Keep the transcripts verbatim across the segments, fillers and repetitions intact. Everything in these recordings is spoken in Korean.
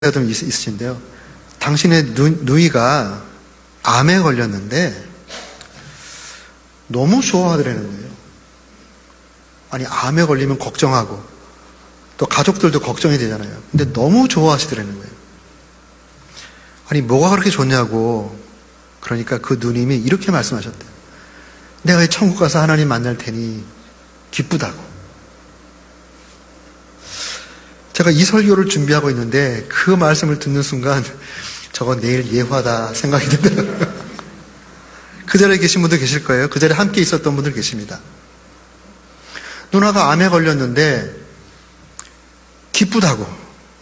좀 있으신데요. 당신의 누, 누이가 암에 걸렸는데 너무 좋아하더라는 거예요. 아니, 암에 걸리면 걱정하고 또 가족들도 걱정이 되잖아요. 근데 너무 좋아하시더라는 거예요. 아니, 뭐가 그렇게 좋냐고. 그러니까 그 누님이 이렇게 말씀하셨대요. 내가 천국 가서 하나님 만날 테니 기쁘다고. 제가 이 설교를 준비하고 있는데 그 말씀을 듣는 순간 저거 내일 예화다 생각이 들더라고요. 그 자리에 계신 분들 계실 거예요. 그 자리에 함께 있었던 분들 계십니다. 누나가 암에 걸렸는데 기쁘다고.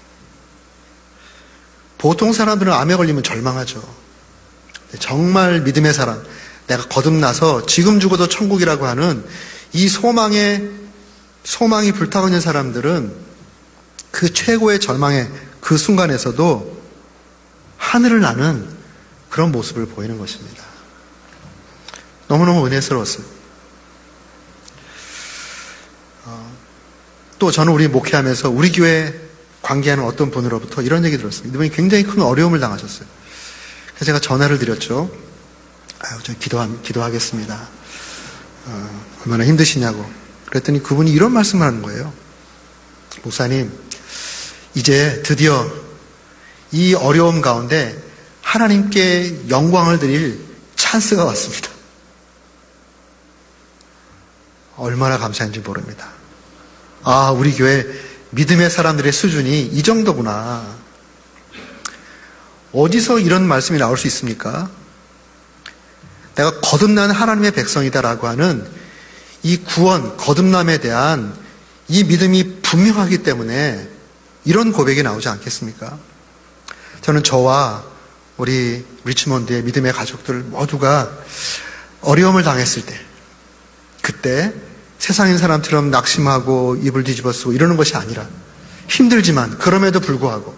보통 사람들은 암에 걸리면 절망하죠. 정말 믿음의 사람, 내가 거듭나서 지금 죽어도 천국이라고 하는 이 소망에 소망이 불타고 있는 사람들은 그 최고의 절망의 그 순간에서도 하늘을 나는 그런 모습을 보이는 것입니다. 너무너무 은혜스러웠어요. 어, 또 저는 우리 목회하면서 우리 교회 관계하는 어떤 분으로부터 이런 얘기 들었습니다. 이분이 굉장히 큰 어려움을 당하셨어요. 그래서 제가 전화를 드렸죠. 아유, 저 기도, 기도하겠습니다. 어, 얼마나 힘드시냐고. 그랬더니 그분이 이런 말씀을 하는 거예요. 목사님, 이제 드디어 이 어려움 가운데 하나님께 영광을 드릴 찬스가 왔습니다. 얼마나 감사한지 모릅니다. 아, 우리 교회 믿음의 사람들의 수준이 이 정도구나. 어디서 이런 말씀이 나올 수 있습니까? 내가 거듭난 하나님의 백성이다라고 하는 이 구원, 거듭남에 대한 이 믿음이 분명하기 때문에 이런 고백이 나오지 않겠습니까? 저는 저와 우리 리치몬드의 믿음의 가족들 모두가 어려움을 당했을 때, 그때 세상인 사람처럼 낙심하고 입을 뒤집어 쓰고 이러는 것이 아니라 힘들지만 그럼에도 불구하고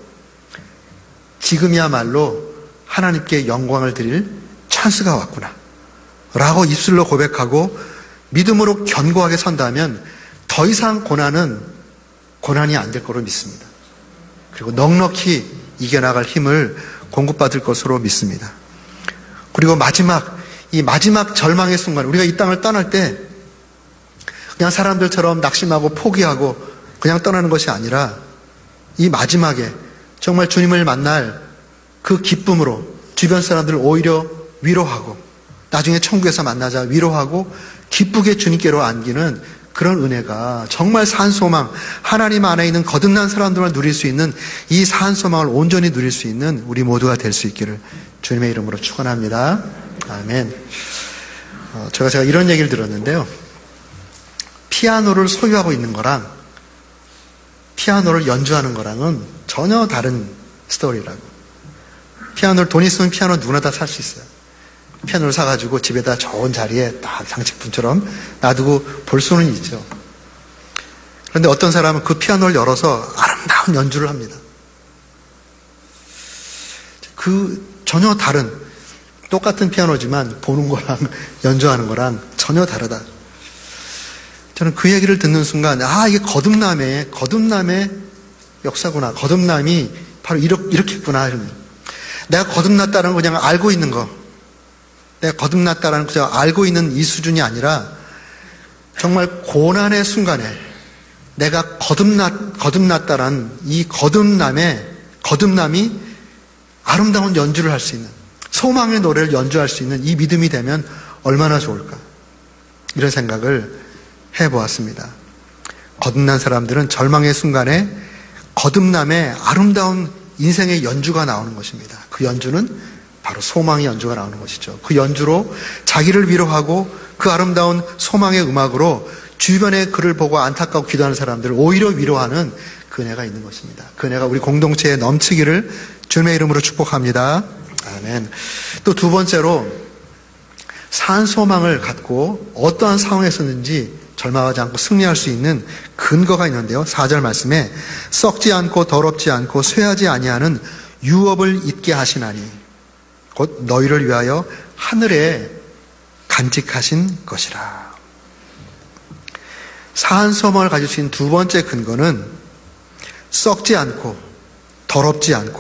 지금이야말로 하나님께 영광을 드릴 찬스가 왔구나 라고 입술로 고백하고 믿음으로 견고하게 선다면 더 이상 고난은 고난이 안 될 거로 믿습니다. 그리고 넉넉히 이겨나갈 힘을 공급받을 것으로 믿습니다. 그리고 마지막, 이 마지막 절망의 순간, 우리가 이 땅을 떠날 때 그냥 사람들처럼 낙심하고 포기하고 그냥 떠나는 것이 아니라 이 마지막에 정말 주님을 만날 그 기쁨으로 주변 사람들을 오히려 위로하고 나중에 천국에서 만나자 위로하고 기쁘게 주님께로 안기는 그런 은혜가 정말 산소망, 하나님 안에 있는 거듭난 사람들만 누릴 수 있는 이 산소망을 온전히 누릴 수 있는 우리 모두가 될 수 있기를 주님의 이름으로 축원합니다. 아멘. 어, 제가 제가 이런 얘기를 들었는데요. 피아노를 소유하고 있는 거랑 피아노를 연주하는 거랑은 전혀 다른 스토리라고. 피아노를 돈 있으면 피아노 누구나 다 살 수 있어요. 피아노를 사가지고 집에다 좋은 자리에 딱 장식품처럼 놔두고 볼 수는 있죠. 그런데 어떤 사람은 그 피아노를 열어서 아름다운 연주를 합니다. 그 전혀 다른, 똑같은 피아노지만 보는 거랑 연주하는 거랑 전혀 다르다. 저는 그 얘기를 듣는 순간, 아, 이게 거듭남의, 거듭남의 역사구나. 거듭남이 바로 이렇게, 이렇겠구나. 내가 거듭났다는 거 그냥 알고 있는 거. 내가 거듭났다라는 거 알고 있는 이 수준이 아니라 정말 고난의 순간에 내가 거듭났, 거듭났다라는 이 거듭남의, 거듭남이 아름다운 연주를 할 수 있는, 소망의 노래를 연주할 수 있는 이 믿음이 되면 얼마나 좋을까. 이런 생각을 해보았습니다. 거듭난 사람들은 절망의 순간에 거듭남의 아름다운 인생의 연주가 나오는 것입니다. 그 연주는 바로 소망의 연주가 나오는 것이죠. 그 연주로 자기를 위로하고 그 아름다운 소망의 음악으로 주변에 그를 보고 안타깝고 기도하는 사람들을 오히려 위로하는 그 은혜가 있는 것입니다. 그 은혜가 우리 공동체에 넘치기를 주님의 이름으로 축복합니다. 아멘. 또 두 번째로 산 소망을 갖고 어떠한 상황에서든지 절망하지 않고 승리할 수 있는 근거가 있는데요. 사 절 말씀에 썩지 않고 더럽지 않고 쇠하지 아니하는 유업을 잊게 하시나니 곧 너희를 위하여 하늘에 간직하신 것이라. 사한 소망을 가질 수 있는 두 번째 근거는 썩지 않고 더럽지 않고